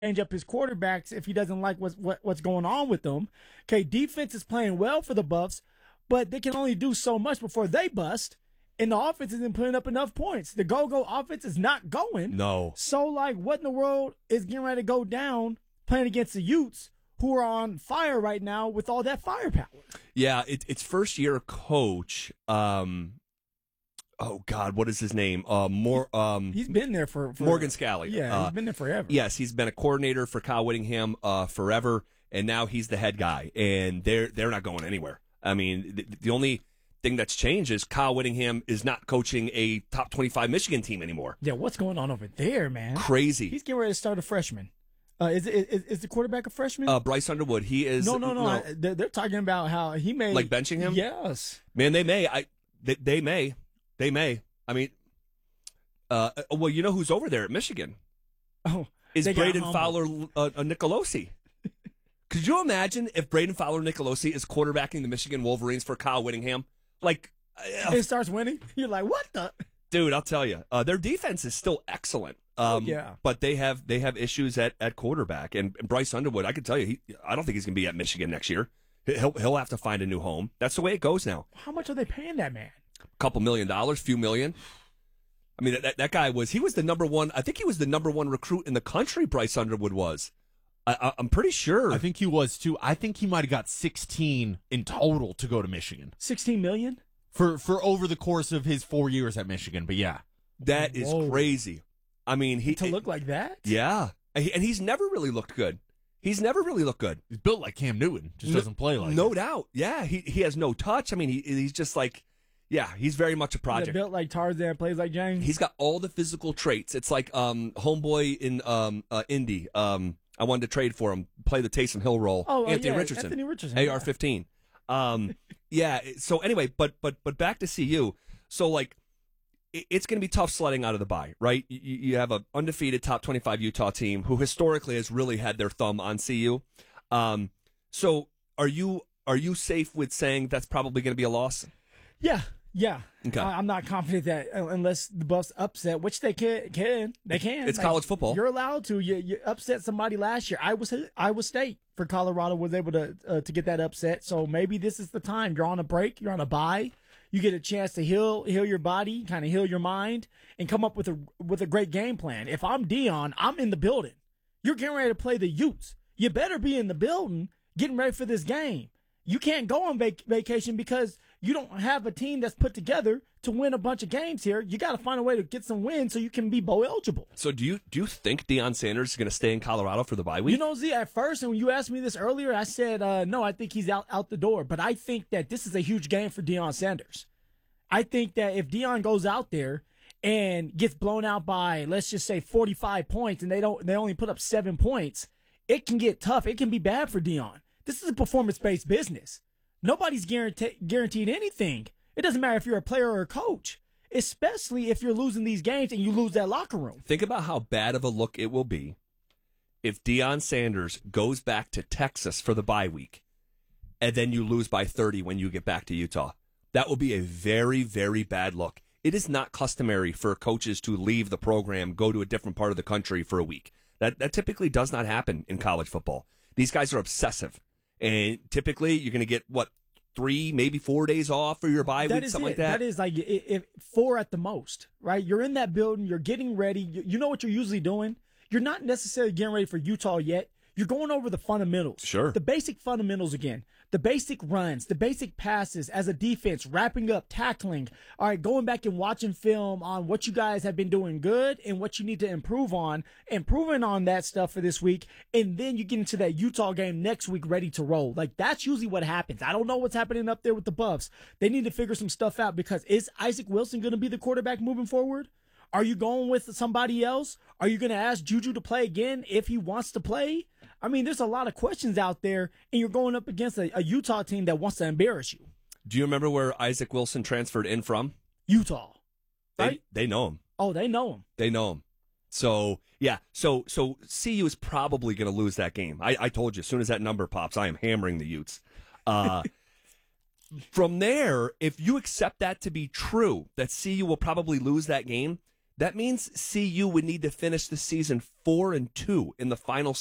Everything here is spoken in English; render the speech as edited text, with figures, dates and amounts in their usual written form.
change up his quarterbacks if he doesn't like what's going on with them. Okay, defense is playing well for the Buffs, but they can only do so much before they bust. And the offense isn't putting up enough points. The go-go offense is not going. No. So, like, what in the world is getting ready to go down playing against the Utes who are on fire right now with all that firepower? Yeah, it's first-year coach. Oh God, what is his name? He's been there for Morgan Scalley. Yeah, he's been there forever. Yes, he's been a coordinator for Kyle Whittingham forever, and now he's the head guy, and they're not going anywhere. I mean, the only thing that's changed is Kyle Whittingham is not coaching a top 25 Michigan team anymore. Yeah, what's going on over there, man? Crazy. He's getting ready to start a freshman. Is the quarterback a freshman? Bryce Underwood. He is. No. They're talking about how he may like benching him. Yes, man. They may. They may. I mean, well, you know who's over there at Michigan? Oh, is Braden Fowler Nicolosi. Could you imagine if Braden Fowler Nicolosi is quarterbacking the Michigan Wolverines for Kyle Whittingham? Like, it starts winning. You're like, what the? Dude, I'll tell you, their defense is still excellent. Yeah, but they have issues at quarterback, and Bryce Underwood. I can tell you, I don't think he's going to be at Michigan next year. He'll have to find a new home. That's the way it goes now. How much are they paying that man? Couple $1 million, few million. I mean, that guy was the number one. I think he was the number one recruit in the country. Bryce Underwood was. I'm pretty sure. I think he was too. I think he might have got 16 in total to go to Michigan. 16 million for over the course of his 4 years at Michigan. But yeah, that is crazy. I mean, to look like that. Yeah, and he's never really looked good. He's built like Cam Newton, just doesn't play like. No doubt. Yeah, he has no touch. I mean, he's just like. Yeah, he's very much a project. Built like Tarzan, plays like James. He's got all the physical traits. It's like homeboy in Indy. I wanted to trade for him, play the Taysom Hill role. Anthony Richardson. AR-15. Yeah. So anyway, but back to CU. So like, it's going to be tough sledding out of the bye, right? You have an undefeated top 25 Utah team who historically has really had their thumb on CU. So are you safe with saying that's probably going to be a loss? Yeah. Okay. I'm not confident that unless the Buffs upset, which they can. It's like, college football. You're allowed to. You upset somebody last year. Iowa State for Colorado was able to get that upset. So maybe this is the time. You're on a break. You're on a bye. You get a chance to heal your body, kind of heal your mind, and come up with a great game plan. If I'm Deion, I'm in the building. You're getting ready to play the Utes. You better be in the building getting ready for this game. You can't go on vacation because you don't have a team that's put together to win a bunch of games here. You got to find a way to get some wins so you can be bowl eligible. So do you think Deion Sanders is going to stay in Colorado for the bye week? You know, Z, at first, and when you asked me this earlier, I said, no, I think he's out the door. But I think that this is a huge game for Deion Sanders. I think that if Deion goes out there and gets blown out by, let's just say, 45 points, and they only put up 7 points, it can get tough. It can be bad for Deion. This is a performance-based business. Nobody's guaranteed anything. It doesn't matter if you're a player or a coach, especially if you're losing these games and you lose that locker room. Think about how bad of a look it will be if Deion Sanders goes back to Texas for the bye week and then you lose by 30 when you get back to Utah. That will be a very, very bad look. It is not customary for coaches to leave the program, go to a different part of the country for a week. That typically does not happen in college football. These guys are obsessive. And typically, you're going to get, 3, maybe 4 days off for your bye week, something like that? That is like 4 at the most, right? You're in that building. You're getting ready. You know what you're usually doing? You're not necessarily getting ready for Utah yet. You're going over the fundamentals. Sure. The basic fundamentals again. The basic runs, the basic passes as a defense, wrapping up, tackling. All right, going back and watching film on what you guys have been doing good and what you need to improve on, improving on that stuff for this week. And then you get into that Utah game next week ready to roll. Like, that's usually what happens. I don't know what's happening up there with the Buffs. They need to figure some stuff out because is Isaac Wilson going to be the quarterback moving forward? Are you going with somebody else? Are you going to ask Juju to play again if he wants to play? I mean, there's a lot of questions out there, and you're going up against a Utah team that wants to embarrass you. Do you remember where Isaac Wilson transferred in from? Utah. Right? They know him. Oh, they know him. They know him. So, yeah. So CU is probably going to lose that game. I told you, as soon as that number pops, I am hammering the Utes. From there, if you accept that to be true, that CU will probably lose that game, That means CU would need to finish the season 4-2 in the final